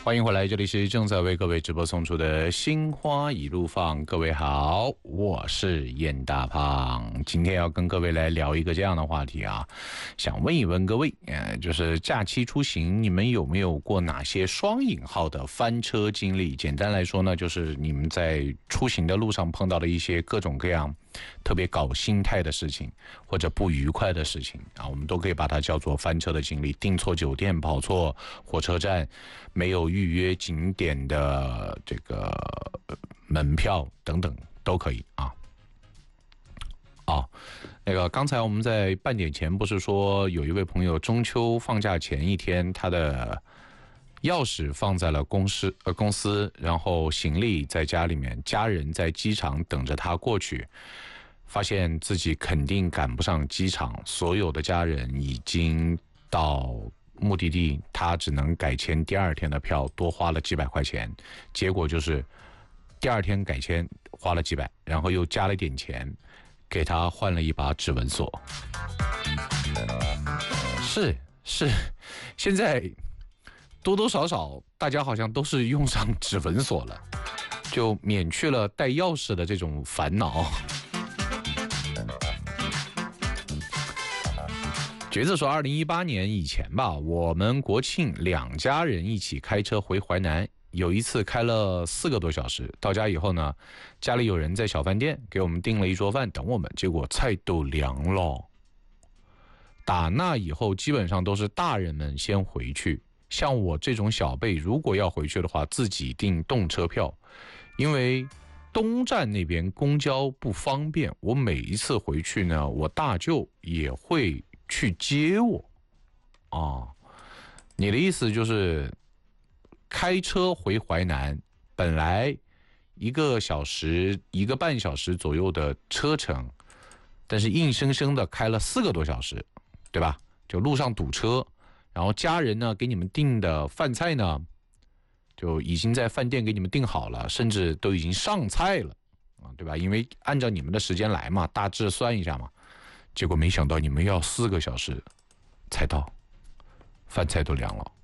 欢迎回来，这里是正在为各位直播送出的心花一路放。各位好，我是燕大胖，今天要跟各位来聊一个这样的话题啊，想问一问各位，就是假期出行，你们有没有过哪些双引号的翻车经历？简单来说呢，就是你们在出行的路上碰到的一些各种各样特别搞心态的事情，或者不愉快的事情啊，我们都可以把它叫做翻车的经历。订错酒店、跑错火车站、没有预约景点的这个门票等等都可以啊。那个刚才我们在半点前不是说有一位朋友中秋放假前一天，他的钥匙放在了公司，然后行李在家里面，家人在机场等着他过去，发现自己肯定赶不上机场，所有的家人已经到目的地，他只能改签第二天的票，多花了几百块钱，结果就是第二天改签花了几百，然后又加了点钱，给他换了一把指纹锁。是，现在多多少少大家好像都是用上指纹锁了，就免去了带钥匙的这种烦恼。觉得说2018年以前吧，我们国庆2家人一起开车回淮南，有一次开了4个多小时，到家以后呢，家里有人在小饭店给我们订了一桌饭等我们，结果菜都凉了。打那以后基本上都是大人们先回去，像我这种小辈如果要回去的话，自己订动车票，因为东站那边公交不方便，我每一次回去呢，我大舅也会去接我你的意思就是开车回淮南，本来1个小时1个半小时左右的车程，但是硬生生的开了4个多小时，对吧？就路上堵车，然后家人呢给你们订的饭菜呢就已经在饭店给你们订好了，甚至都已经上菜了对吧？因为按照你们的时间来嘛，大致算一下嘛，结果没想到你们要4个小时才到，饭菜都凉了。